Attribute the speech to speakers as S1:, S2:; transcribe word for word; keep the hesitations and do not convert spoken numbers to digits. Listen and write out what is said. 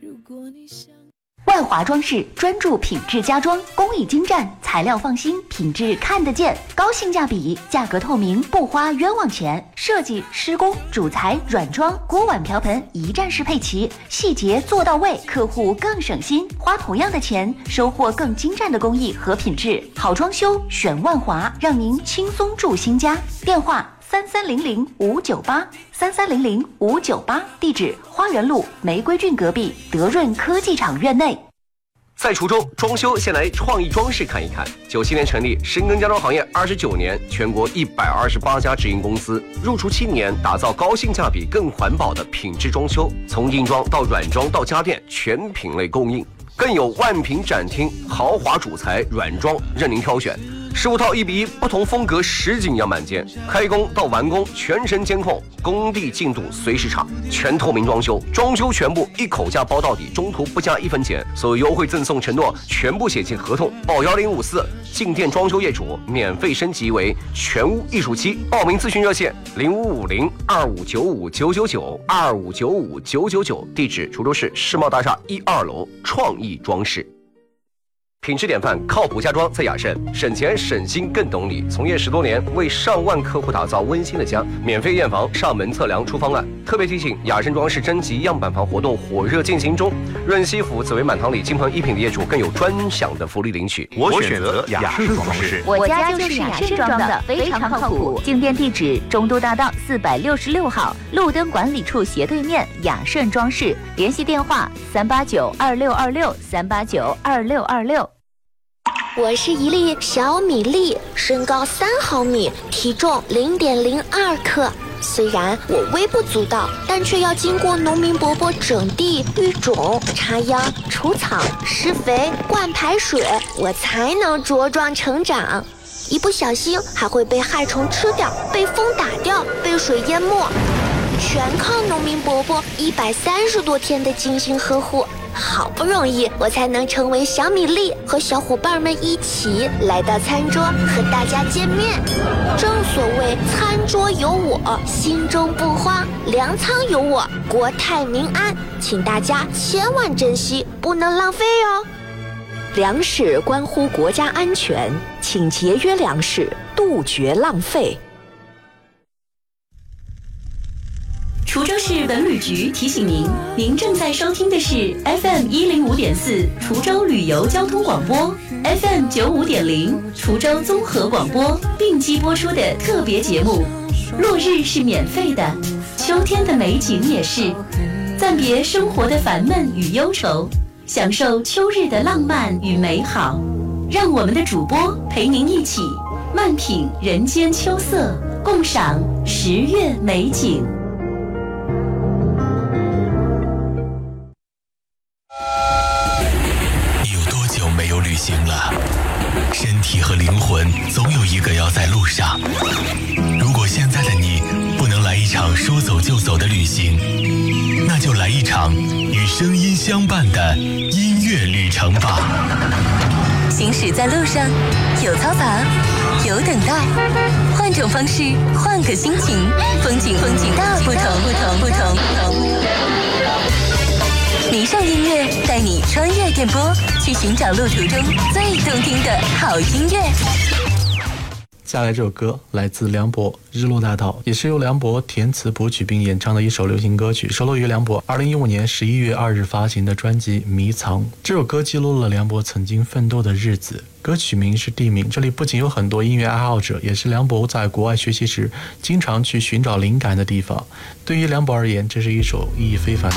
S1: 万华装饰专注品质家装，工艺精湛，材料放心，品质看得见，高性价比，价格透明，不花冤枉钱。设计、施工、主材、软装、锅碗瓢盆一站式配齐，细节做到位，客户更省心。花同样的钱，收获更精湛的工艺和品质。好装修选万华，让您轻松住新家。电话三三零零五九八三三零零五九八，地址花园路玫瑰郡隔壁德润科技厂院内。
S2: 在滁州装修，先来创意装饰看一看。九七年成立，深耕家装行业二十九年，全国一百二十八家直营公司，入驻七年，打造高性价比、更环保的品质装修，从硬装到软装到家电，全品类供应，更有万品展厅，豪华主材、软装任您挑选。十五套一比一，不同风格实景样板间，开工到完工全程监控，工地进度随时查，全透明装修，装修全部一口价包到底，中途不加一分钱，所有优惠赠送承诺全部写进合同，报幺零五四，进店装修业主免费升级为全屋艺术期，报名咨询热线零五五零二五九五九九九二五九五九九九，地址滁州市世贸大厦一二楼创意装饰。品质典范，靠谱家装在雅盛，省钱省心更懂你。从业十多年，为上万客户打造温馨的家，免费验房、上门测量出方案。特别提醒，雅盛装饰征集样板房活动火热进行中，润西府紫薇满堂里金鹏一品的业主更有专享的福利领取。
S3: 我选择雅盛装饰，
S1: 我家就是雅盛装的，非常靠谱。进店地址：中都大道四百六十六号，路灯管理处斜对面，雅盛装饰。联系电话：三八九二六二六三八九二六二六。
S4: 我是一粒小米粒，身高三毫米，体重零点零二克。虽然我微不足道，但却要经过农民伯伯整地、育种、插秧、除草、施肥、灌排水，我才能茁壮成长。一不小心还会被害虫吃掉，被风打掉，被水淹没，全靠农民伯伯一百三十多天的精心呵护。好不容易我才能成为小米粒，和小伙伴们一起来到餐桌和大家见面。正所谓餐桌有我，心中不慌；粮仓有我，国泰民安。请大家千万珍惜，不能浪费哦。
S5: 粮食关乎国家安全，请节约粮食，杜绝浪费。
S6: 滁州市文旅局提醒您，您正在收听的是 F M 一零五点四滁州旅游交通广播 ，F M 九五点零滁州综合广播并机播出的特别节目。落日是免费的，秋天的美景也是。暂别生活的烦闷与忧愁，享受秋日的浪漫与美好。让我们的主播陪您一起慢品人间秋色，共赏十月美景。
S7: 行了，身体和灵魂总有一个要在路上。如果现在的你不能来一场说走就走的旅行，那就来一场与声音相伴的音乐旅程吧。
S6: 行驶在路上，有嘈杂，有等待，换种方式，换个心情，风景风景大不同不同不同不同。迷上音乐，带你穿越电波，去寻找路途中最动听的好音乐。
S8: 下来这首歌来自梁博《日落大道》，也是由梁博填词谱曲并演唱的一首流行歌曲，收录于梁博二零一五年十一月二日发行的专辑《迷藏》。这首歌记录了梁博曾经奋斗的日子，歌曲名是地名。这里不仅有很多音乐爱好者，也是梁博在国外学习时经常去寻找灵感的地方。对于梁博而言，这是一首意义非凡的